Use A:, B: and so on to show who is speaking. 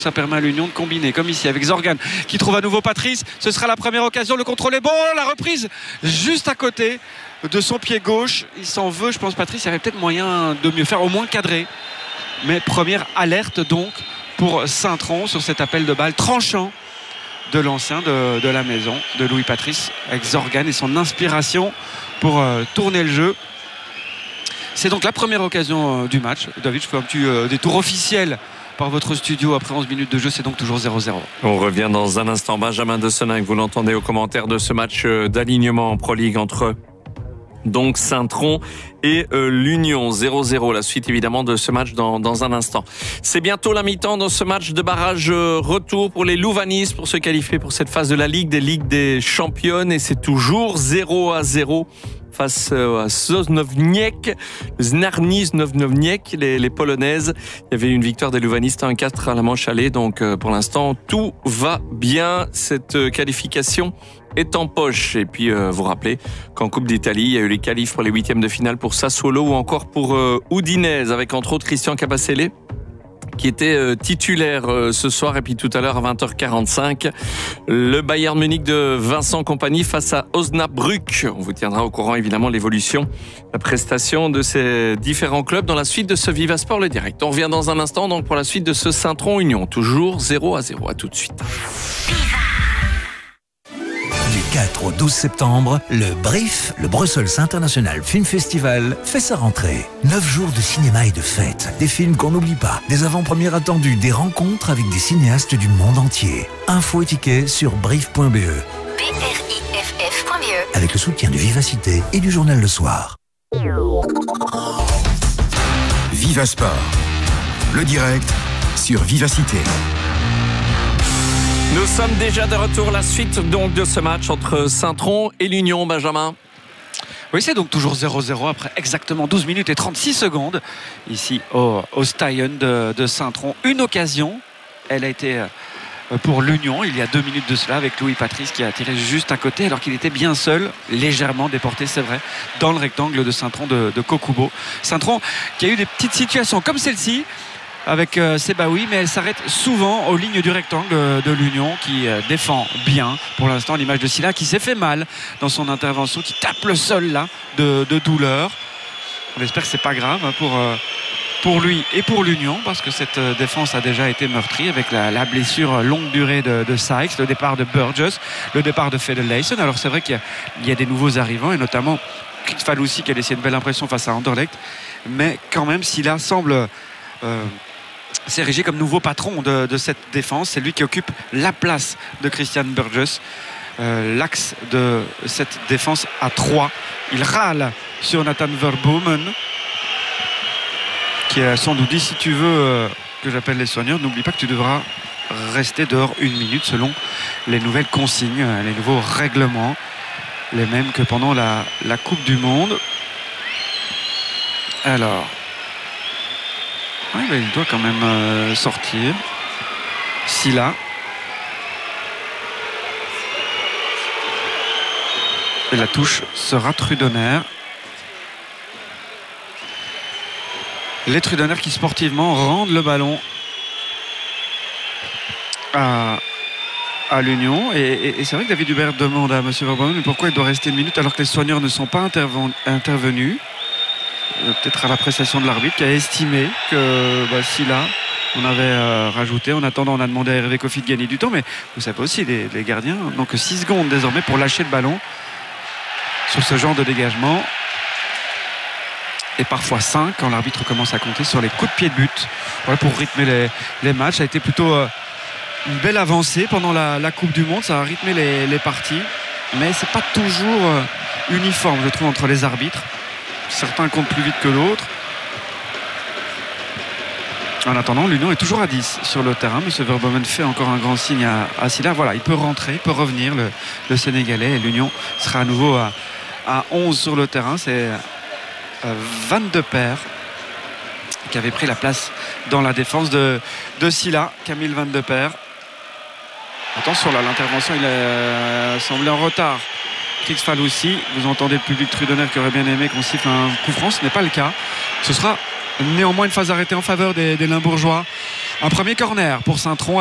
A: Ça permet à l'Union de combiner, comme ici, avec Zorgan, qui trouve à nouveau Patrice. Ce sera la première occasion, le contrôle est bon, la reprise juste à côté de son pied gauche. Il s'en veut, je pense, Patrice, il y avait peut-être moyen de mieux faire, au moins cadrer. Mais première alerte, donc, pour Saint-Tron sur cet appel de balle tranchant de l'ancien de la maison, de Louis Patrice, avec Zorgan et son inspiration pour tourner le jeu. C'est donc la première occasion du match. David, je fais un petit détour officiel par votre studio après 11 minutes de jeu, c'est donc toujours 0-0.
B: On revient dans un instant. Benjamin de Seninck, vous l'entendez au commentaire de ce match d'alignement en Pro League entre donc Saint-Tron et l'Union. 0-0, la suite évidemment de ce match dans un instant. C'est bientôt la mi-temps dans ce match de barrage retour pour les Louvanistes pour se qualifier pour cette phase de la Ligue des Championnes, et c'est toujours 0-0 face à Sosnovniec, Znarni Sosnovniec, les Polonaises. Il y avait une victoire des Louvanistes 1-4 à la manche allée, donc pour l'instant tout va bien. Cette qualification est en poche. Et puis vous rappelez qu'en Coupe d'Italie, il y a eu les qualifs pour les huitièmes de finale pour Sassuolo ou encore pour Udinese, avec entre autres Christian Capacele qui était titulaire ce soir, et puis tout à l'heure à 20h45 le Bayern Munich de Vincent Kompany face à Osnabrück. On vous tiendra au courant évidemment l'évolution, la prestation de ces différents clubs dans la suite de ce Viva Sport le direct. On revient dans un instant donc pour la suite de ce Saint-Tron Union, toujours 0-0. À tout de suite.
C: Du 4 au 12 septembre, le BRIF, le Brussels International Film Festival, fait sa rentrée. 9 jours de cinéma et de fêtes, des films qu'on n'oublie pas, des avant-premières attendues, des rencontres avec des cinéastes du monde entier. Infos et tickets sur briff.be.
D: BRIFF.be.
C: Avec le soutien de Vivacité et du journal Le Soir.
E: Viva Sport, le direct sur Vivacité.
B: Nous sommes déjà de retour, la suite donc de ce match entre Saint-Tron et l'Union, Benjamin.
A: Oui, c'est donc toujours 0-0 après exactement 12 minutes et 36 secondes ici au Stadion de Saint-Tron. Une occasion, elle a été pour l'Union il y a 2 minutes de cela, avec Louis Patrice qui a tiré juste à côté alors qu'il était bien seul, légèrement déporté, c'est vrai, dans le rectangle de Saint-Tron de Kokubo. Saint-Tron qui a eu des petites situations comme celle-ci avec Sebaoui, mais elle s'arrête souvent aux lignes du rectangle de l'Union, qui défend bien pour l'instant. L'image de Silla qui s'est fait mal dans son intervention, qui tape le sol là de douleur. On espère que c'est pas grave pour lui et pour l'Union, parce que cette défense a déjà été meurtrie avec la blessure longue durée de Sykes, le départ de Burgess, le départ de Fedelason. Alors c'est vrai qu'il y a des nouveaux arrivants, et notamment Faloussi qui a laissé une belle impression face à Anderlecht, mais quand même Silla semble s'ériger comme nouveau patron de cette défense. C'est lui qui occupe la place de Christian Burgess, l'axe de cette défense à 3. Il râle sur Nathan Verbomen, qui a sans doute dit: si tu veux que j'appelle les soigneurs, n'oublie pas que tu devras rester dehors 1 minute, selon les nouvelles consignes, les nouveaux règlements, les mêmes que pendant la Coupe du Monde. Alors oui, il doit quand même sortir. Silla. Et la touche sera Trudener. Les Trudener qui sportivement rendent le ballon à l'Union. Et c'est vrai que David Hubert demande à M. Verbomen pourquoi il doit rester 1 minute alors que les soigneurs ne sont pas intervenus. Peut-être à l'appréciation de l'arbitre qui a estimé que Silla, on avait rajouté. En attendant, on a demandé à Hervé Kofi de gagner du temps, mais vous savez aussi, les gardiens n'ont que 6 secondes désormais pour lâcher le ballon sur ce genre de dégagement, et parfois 5 quand l'arbitre commence à compter sur les coups de pied de but. Voilà, pour rythmer les matchs. Ça a été plutôt une belle avancée pendant la Coupe du Monde, ça a rythmé les parties, mais c'est pas toujours uniforme, je trouve, entre les arbitres. Certains comptent plus vite que d'autres. En attendant, l'Union est toujours à 10 sur le terrain. M. Verbomen fait encore un grand signe à Silla. Voilà, il peut rentrer, il peut revenir, le Sénégalais. Et l'Union sera à nouveau à 11 sur le terrain. C'est Van de Per qui avait pris la place dans la défense de Silla. Camille Van de Per. Attention là, l'intervention, il a semblé en retard. Trix Faloussi, vous entendez le public Trudener qui aurait bien aimé qu'on siffle un coup franc, ce n'est pas le cas. Ce sera néanmoins une phase arrêtée en faveur des Limbourgeois Un premier corner pour Saint-Tron.